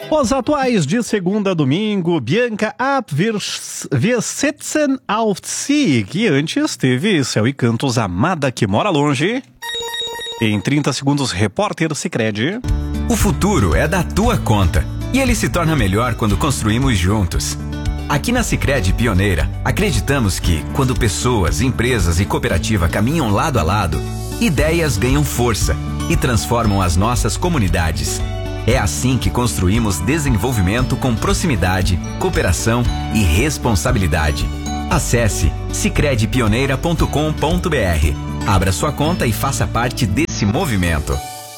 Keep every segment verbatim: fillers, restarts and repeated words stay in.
Os atuais de segunda a domingo, Bianca ab wir, wir sitzen auf Sieg. E antes teve Céu e Cantos, Amada que Mora Longe. Em trinta segundos, Repórter Sicredi. O futuro é da tua conta e ele se torna melhor quando construímos juntos. Aqui na Sicredi Pioneira, acreditamos que quando pessoas, empresas e cooperativa caminham lado a lado, ideias ganham força e transformam as nossas comunidades. É assim que construímos desenvolvimento com proximidade, cooperação e responsabilidade. Acesse sicredi pioneira ponto com ponto br. Abra sua conta e faça parte desse movimento.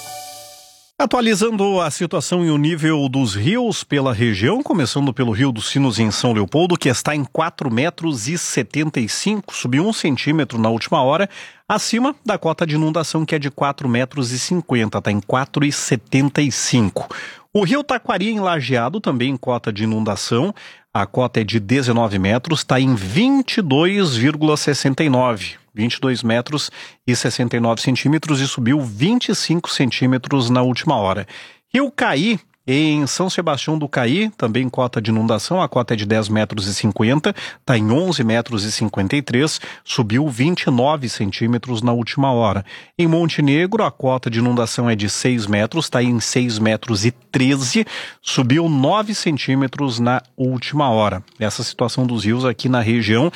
Atualizando a situação e o nível dos rios pela região, começando pelo Rio dos Sinos em São Leopoldo, que está em quatro metros e setenta e cinco, subiu um centímetro na última hora, acima da cota de inundação, que é de quatro metros e cinquenta, está em quatro e setenta e cinco. O Rio Taquari em Lajeado, também em cota de inundação, a cota é de dezenove metros, está em vinte e dois vírgula sessenta e nove. vinte e dois metros e sessenta e nove centímetros e subiu vinte e cinco centímetros na última hora. Rio Caí, em São Sebastião do Caí, também cota de inundação, a cota é de dez metros e cinquenta, está em onze metros e cinquenta e três, subiu vinte e nove centímetros na última hora. Em Montenegro, a cota de inundação é de seis metros, está em seis metros e treze, subiu nove centímetros na última hora. Essa situação dos rios aqui na região.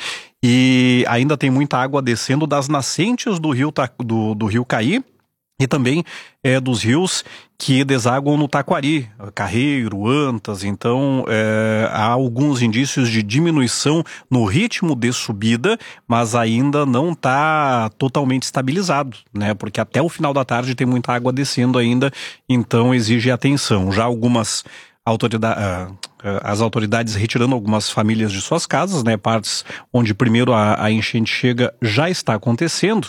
E ainda tem muita água descendo das nascentes do rio, do, do rio Caí e também é, dos rios que desaguam no Taquari, Carreiro, Antas. Então é, há alguns indícios de diminuição no ritmo de subida, mas ainda não está totalmente estabilizado, né? Porque até o final da tarde tem muita água descendo ainda, então exige atenção. Já algumas autoridades... Uh, as autoridades retirando algumas famílias de suas casas, né, partes onde primeiro a, a enchente chega já está acontecendo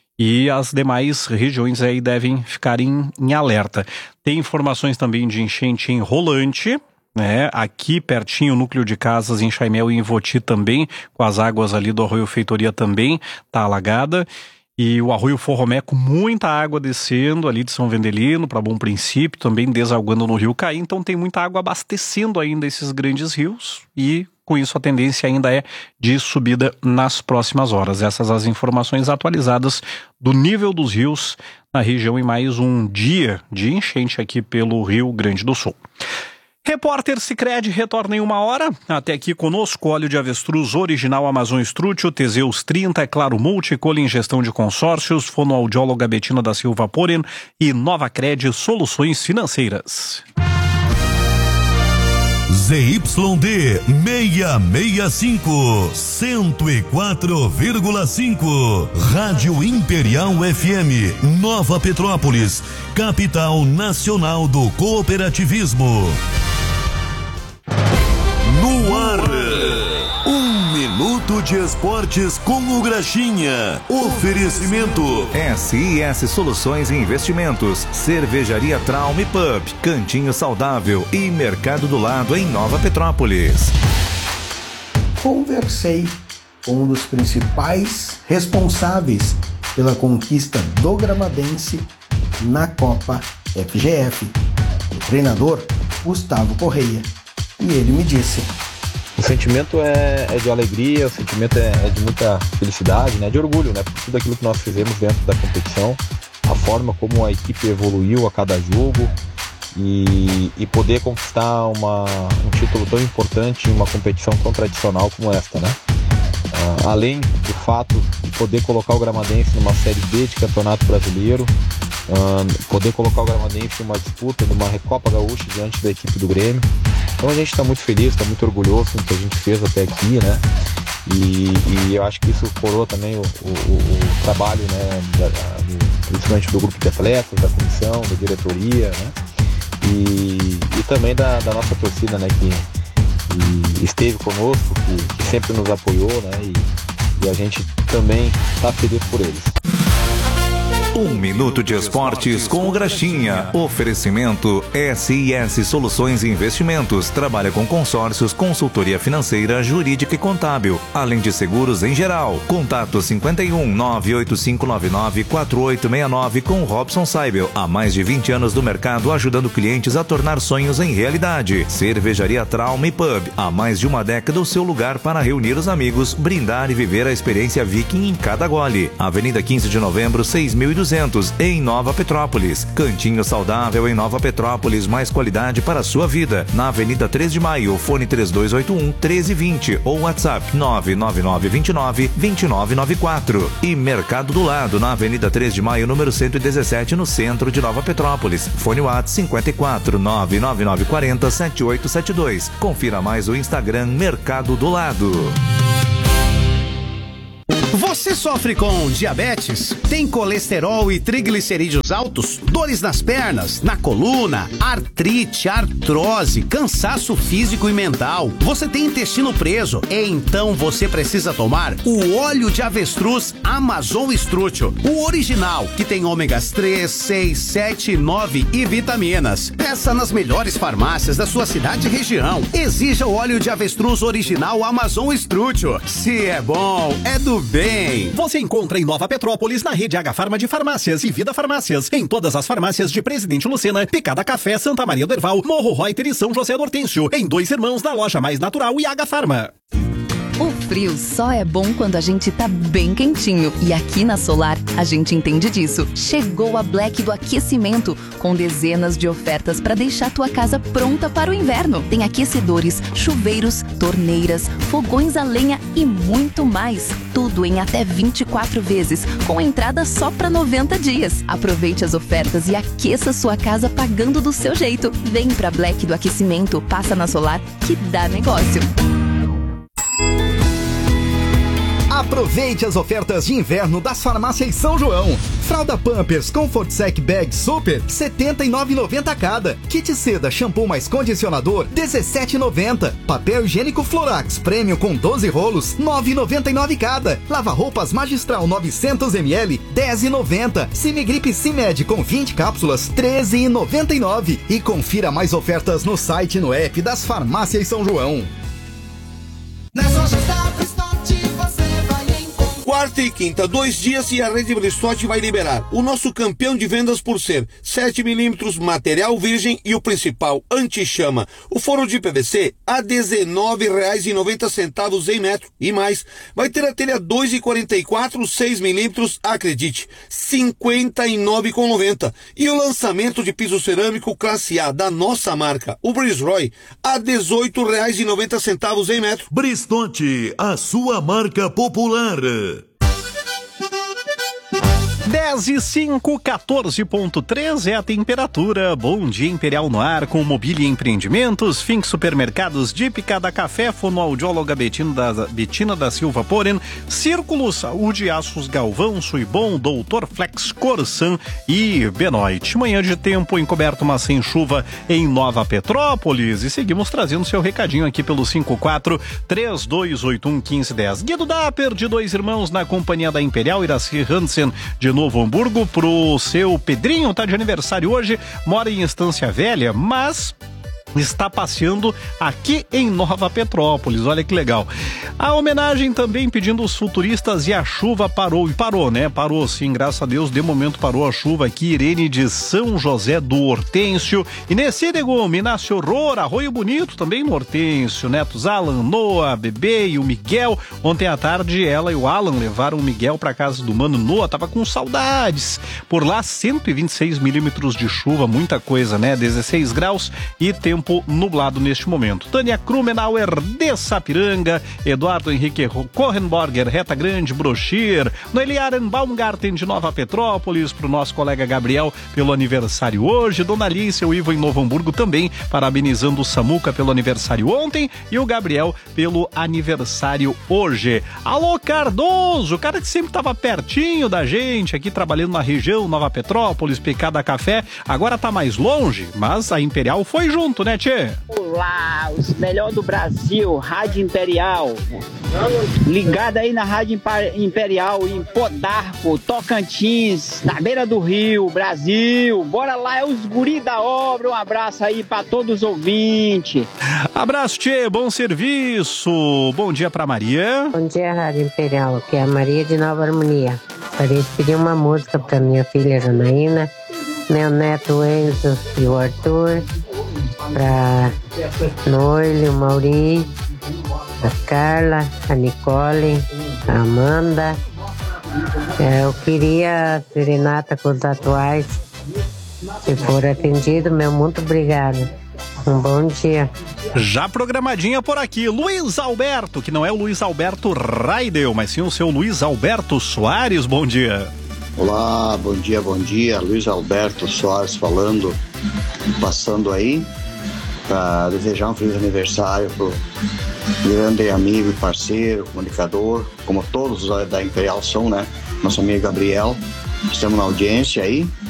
e as demais regiões aí devem ficar em, em alerta. Tem informações também de enchente em Rolante, né, aqui pertinho o núcleo de casas em Chaimel e em Voti também, com as águas ali do Arroio Feitoria também está alagada. E o Arroio Forromé com muita água descendo ali de São Vendelino para Bom Princípio, também desaguando no Rio Caí. Então tem muita água abastecendo ainda esses grandes rios e com isso a tendência ainda é de subida nas próximas horas. Essas as informações atualizadas do nível dos rios na região em mais um dia de enchente aqui pelo Rio Grande do Sul. Repórter Sicredi retorna em uma hora. Até aqui conosco, óleo de avestruz original Amazon Strútil, Teseus trinta, é Claro Multi, Colin Gestão de Consórcios, fonoaudióloga Betina da Silva Poren e Nova Cred Soluções Financeiras. Z Y D seiscentos e sessenta e cinco, cento e quatro vírgula cinco, Rádio Imperial F M, Nova Petrópolis, capital nacional do cooperativismo. No ar, um minuto de esportes com o Graxinha. Oferecimento S I S Soluções e Investimentos, Cervejaria Traum e Pub, Cantinho Saudável e Mercado do Lado em Nova Petrópolis. Conversei com um dos principais responsáveis pela conquista do Gramadense na Copa F G F, o treinador Gustavo Correia. E ele me disse: o sentimento é, é de alegria, o sentimento é, é de muita felicidade, né? De orgulho, né? Por tudo aquilo que nós fizemos dentro da competição, a forma como a equipe evoluiu a cada jogo e, e poder conquistar uma, um título tão importante em uma competição tão tradicional como esta, né? Uh, além do fato de poder colocar o Gramadense numa Série B de Campeonato Brasileiro, uh, poder colocar o Gramadense em uma disputa, numa Recopa Gaúcha diante da equipe do Grêmio. Então a gente está muito feliz, está muito orgulhoso do que a gente fez até aqui, né? E, e eu acho que isso coroa também o, o, o trabalho, né? Da, do, principalmente do grupo de atletas, da comissão, da diretoria, né? E, e também da, da nossa torcida, né? Que, que esteve conosco, que, que sempre nos apoiou, né? E, e a gente também está feliz por eles. Um minuto de esportes com o Graxinha. Oferecimento S I S Soluções e Investimentos. Trabalha com consórcios, consultoria financeira, jurídica e contábil, além de seguros em geral. Contato cinquenta e um, nove oito cinco nove nove, quatro oito seis nove com Robson Seibel. Há mais de vinte anos no mercado, ajudando clientes a tornar sonhos em realidade. Cervejaria Trauma e Pub. Há mais de uma década, o seu lugar para reunir os amigos, brindar e viver a experiência Viking em cada gole. Avenida quinze de novembro, seis mil e duzentos, em Nova Petrópolis. Cantinho Saudável em Nova Petrópolis, mais qualidade para a sua vida. Na Avenida três de maio, fone três dois oito um, um três dois zero ou WhatsApp nove nove nove dois nove, dois nove nove quatro. E Mercado do Lado, na Avenida três de maio, número cento e dezessete, no centro de Nova Petrópolis. Fone WhatsApp cinquenta e quatro, nove nove nove quatro zero, sete oito sete dois. Confira mais o Instagram Mercado do Lado. Você sofre com diabetes? Tem colesterol e triglicerídeos altos? Dores nas pernas, na coluna, artrite, artrose, cansaço físico e mental? Você tem intestino preso? Então você precisa tomar o óleo de avestruz Amazon Estrútil, o original, que tem ômegas três, seis, sete, nove e vitaminas. Peça nas melhores farmácias da sua cidade e região. Exija o óleo de avestruz original Amazon Estrútil. Se é bom, é do bem. Você encontra em Nova Petrópolis, na rede H Farma de Farmácias e Vida Farmácias. Em todas as farmácias de Presidente Lucena, Picada Café, Santa Maria do Herval, Morro Reuter e São José do Hortêncio. Em Dois Irmãos, na Loja Mais Natural e H Farma. O frio só é bom quando a gente tá bem quentinho. E aqui na Solar, a gente entende disso. Chegou a Black do Aquecimento, com dezenas de ofertas para deixar tua casa pronta para o inverno. Tem aquecedores, chuveiros, torneiras, fogões a lenha e muito mais. Tudo em até vinte e quatro vezes, com entrada só para noventa dias. Aproveite as ofertas e aqueça sua casa pagando do seu jeito. Vem pra Black do Aquecimento, passa na Solar que dá negócio. Aproveite as ofertas de inverno das farmácias São João. Fralda Pampers Comfort Sec Bag Super, setenta e nove reais e noventa centavos cada. Kit seda shampoo mais condicionador, dezessete reais e noventa centavos. Papel higiênico Florax Premium com doze rolos, nove reais e noventa e nove centavos cada. Lava roupas Magistral novecentos mililitros, dez reais e noventa centavos. Cimigripe Cimed com vinte cápsulas, treze reais e noventa e nove centavos. E confira mais ofertas no site e no app das farmácias São João. Nas lojas da Bristote você vai encontrar. Quarta e quinta, dois dias e a Rede Bristote vai liberar o nosso campeão de vendas por ser sete milímetros, material virgem e o principal, anti-chama. O forro de P V C a dezenove reais e noventa centavos em metro. E mais, vai ter a telha dois e quarenta e quatro, seis milímetros, acredite, cinquenta e nove reais e noventa centavos. E o lançamento de piso cerâmico classe A da nossa marca, o Brisroy, a dezoito reais e noventa centavos em metro. Bristote, a sua marca popular. dez e cinco, quatorze ponto três é a temperatura. Bom dia Imperial no ar, com mobília e empreendimentos, Fink Supermercados de Picada Café, fonoaudióloga Betina da, Betina da Silva Poren, Círculo Saúde, Aços Galvão, Suibon, Doutor Flex Corsan e Benoit. Manhã de tempo encoberto, mas sem chuva em Nova Petrópolis. E seguimos trazendo seu recadinho aqui pelo cinco quatro, três dois oito um, um cinco um zero. Guido Dapper, de Dois Irmãos, na companhia da Imperial, Iraci Hansen, de Novo Hamburgo, pro seu Pedrinho, tá de aniversário hoje, mora em Estância Velha, mas está passeando aqui em Nova Petrópolis, olha que legal. A homenagem também pedindo os futuristas e a chuva parou, e parou, né? Parou sim, graças a Deus, de momento parou a chuva aqui. Irene de São José do Hortêncio, Inecídego, Minácio Roura, Arroio Bonito, também no Hortêncio, netos Alan, Noah, Bebê e o Miguel. Ontem à tarde ela e o Alan levaram o Miguel para casa do mano Noah, tava com saudades. Por lá, cento e vinte e seis milímetros de chuva, muita coisa, né? dezesseis graus e tempo nublado neste momento. Tânia Krumenauer de Sapiranga, Eduardo Henrique Korrenborger, Reta Grande, Brochir, Noeli Arenbaumgarten de Nova Petrópolis, para o nosso colega Gabriel pelo aniversário hoje, Dona Alice, o Ivo em Novo Hamburgo também, parabenizando o Samuca pelo aniversário ontem e o Gabriel pelo aniversário hoje. Alô Cardoso, o cara que sempre estava pertinho da gente, aqui trabalhando na região, Nova Petrópolis, Picada Café, agora tá mais longe, mas a Imperial foi junto, né, tchê? Olá, os melhores do Brasil, Rádio Imperial. Ligado aí na Rádio Imperial, em Podarco, Tocantins, na beira do Rio, Brasil. Bora lá, é os guri da obra. Um abraço aí pra todos os ouvintes. Abraço, tchê, bom serviço. Bom dia pra Maria. Bom dia, Rádio Imperial, aqui é a Maria de Nova Harmonia. Gostaria de pedir uma música pra minha filha Janaína, meu neto Enzo e o Arthur, pra Noile, o Mauri, a Carla, a Nicole, a Amanda. É, eu queria a serenata com os atuais. Se for atendido, meu muito obrigado. Um bom dia. Já programadinha por aqui, Luiz Alberto, que não é o Luiz Alberto Raidel, mas sim o seu Luiz Alberto Soares, bom dia. Olá, bom dia, bom dia, Luiz Alberto Soares falando, passando aí para desejar um feliz aniversário pro grande amigo e parceiro, comunicador, como todos da Imperial são, né? Nosso amigo Gabriel, estamos na audiência aí.